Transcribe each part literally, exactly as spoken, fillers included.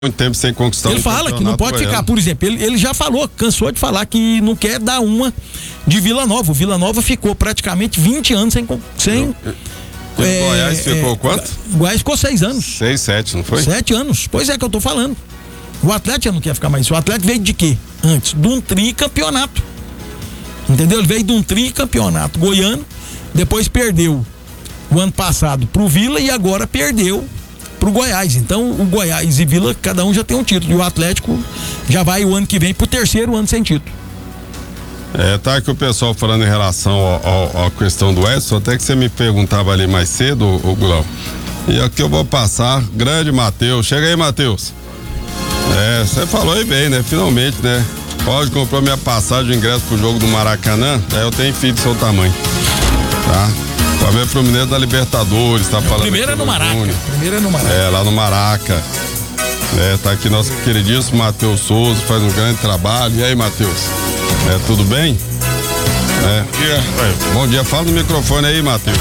muito tempo sem conquistar ele um fala que não pode goiano. ficar, por exemplo, ele, ele já falou, cansou de falar que não quer dar uma de Vila Nova. O Vila Nova ficou praticamente vinte anos sem... sem E é, o Goiás ficou é, quanto? Goiás ficou seis anos. Seis, sete, não foi? Sete anos. Pois é que eu tô falando. O Atlético não quer ficar mais. O Atlético veio de quê? Antes, de um tricampeonato. Entendeu? Ele veio de um tricampeonato goiano, depois perdeu o ano passado pro Vila e agora perdeu pro Goiás. Então o Goiás e Vila, cada um já tem um título. E o Atlético já vai o ano que vem pro terceiro ano sem título. É, tá aqui o pessoal falando em relação à questão do Edson, até que você me perguntava ali mais cedo, o Gulão. E aqui eu vou passar, grande Matheus. Chega aí, Matheus. É, você falou aí bem, né? Finalmente, né? Pode comprar minha passagem de ingresso pro jogo do Maracanã. Aí eu tenho filho do seu tamanho. Tá? Pra ver Fluminense da Libertadores, tá falando. Primeiro é no Maraca. Primeiro é no Maraca. É, lá no Maraca. É, tá aqui nosso queridíssimo Matheus Souza, faz um grande trabalho. E aí, Matheus? É, tudo bem? É. Bom dia. Bom dia, fala no microfone aí, Matheus.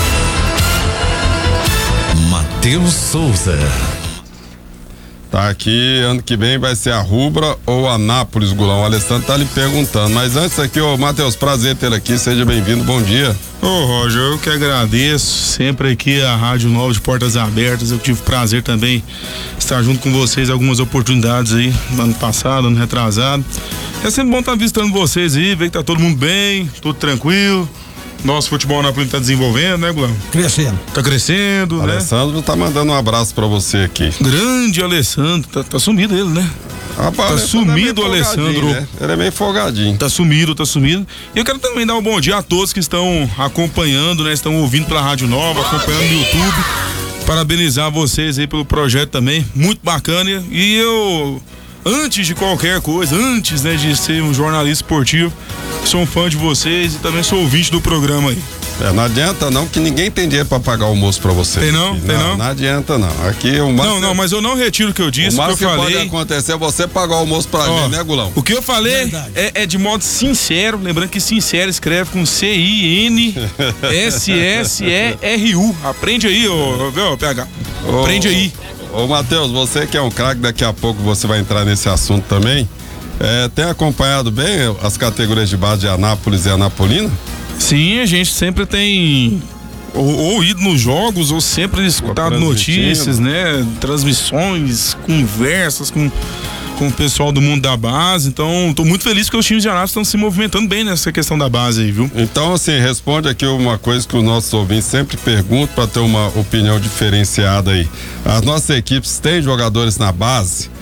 Matheus Souza. Tá aqui, ano que vem vai ser a Rubra ou a Anápolis, Gulão. O Alessandro tá lhe perguntando. Mas antes aqui, ô Matheus, prazer tê-lo aqui, seja bem-vindo, bom dia. Ô Roger, eu que agradeço, sempre aqui a Rádio Nova de Portas Abertas, eu tive prazer também estar junto com vocês algumas oportunidades aí, no ano passado, ano retrasado. É sempre bom estar visitando vocês aí, ver que tá todo mundo bem, tudo tranquilo. Nosso futebol na Plínio tá desenvolvendo, né, Gulão? Crescendo. Tá crescendo, o né? Alessandro tá mandando um abraço pra você aqui. Grande Alessandro, tá, tá sumido ele, né? Rapaz, tá sumido o é Alessandro. Né? Ele é meio folgadinho. Tá sumido, tá sumido. E eu quero também dar um bom dia a todos que estão acompanhando, né? Estão ouvindo pela Rádio Nova, acompanhando no YouTube. Parabenizar vocês aí pelo projeto também, muito bacana. E eu, antes de qualquer coisa, antes, né, de ser um jornalista esportivo, sou um fã de vocês e também sou ouvinte do programa aí. É, não adianta não, que ninguém tem dinheiro pra pagar o almoço pra você. Tem não? Aqui. Tem não? não? Não adianta não. Aqui o máximo... Não, não, mas eu não retiro o que eu disse, o o que eu que falei... pode acontecer é você pagar o almoço pra Ó, gente, né, Gulão? O que eu falei é, é de modo sincero, lembrando que sincero escreve com C I N S S E R U. Aprende aí, ô, ô, ô P H. Aprende ô, aí. Ô, Matheus, você que é um craque, daqui a pouco você vai entrar nesse assunto também. É, tem acompanhado bem as categorias de base de Anápolis e Anapolina? Sim, a gente sempre tem ou, ou ido nos jogos ou sempre escutado notícias, né? Transmissões, conversas com, com o pessoal do mundo da base. Então, tô muito feliz que os times de Anápolis estão se movimentando bem nessa questão da base aí, viu? Então, assim, responde aqui uma coisa que os nossos ouvintes sempre perguntam para ter uma opinião diferenciada aí. As nossas equipes têm jogadores na base